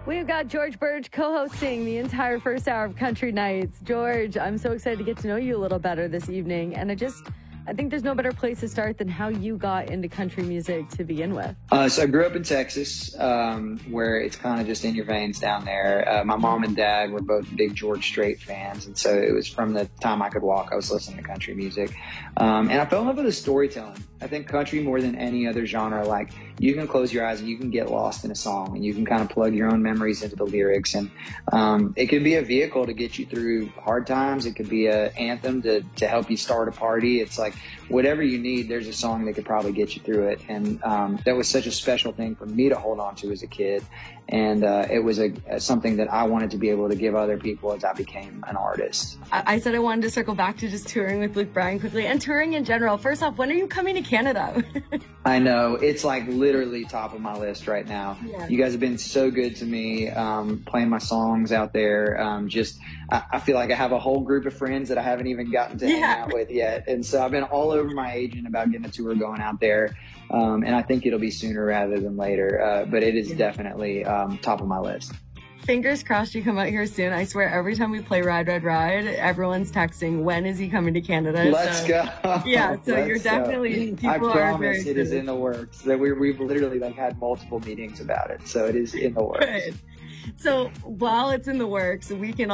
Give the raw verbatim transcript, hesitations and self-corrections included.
We've got George Birch co-hosting the entire first hour of Country Nights. George, I'm so excited to get to know you a little better this evening. And I just, I think there's no better place to start than how you got into country music to begin with. Uh, so I grew up in Texas, um, where it's kind of just in your veins down there. Uh, my mom and dad were both big George Strait fans. And so it was from the time I could walk, I was listening to country music. Um, and I fell in love with the storytelling. I think country, more than any other genre, like you can close your eyes and you can get lost in a song and you can kind of plug your own memories into the lyrics. And um, it could be a vehicle to get you through hard times. It could be an anthem to, to help you start a party. It's like whatever you need, there's a song that could probably get you through it. And um, that was such a special thing for me to hold on to as a kid. And uh, it was a, a something that I wanted to be able to give other people as I became an artist. I, I said I wanted to circle back to just touring with Luke Bryan quickly and touring in general. First off, when are you coming to Canada? I know. It's like literally top of my list right now. Yeah. You guys have been so good to me, um, playing my songs out there. Um, just, I, I feel like I have a whole group of friends that I haven't even gotten to yeah. hang out with yet. And so I've been all over my agent about getting a tour going out there. Um, and I think it'll be sooner rather than later. Uh, but it is yeah. definitely um, top of my list. Fingers crossed you come out here soon. I swear every time we play Ride, Ride, Ride, everyone's texting, when is he coming to Canada? Let's so, go. Yeah, so Let's you're definitely, go. people I are promise very it excited. is in the works. That we, we've literally like had multiple meetings about it. So it is in the works. Good. So while it's in the works, we can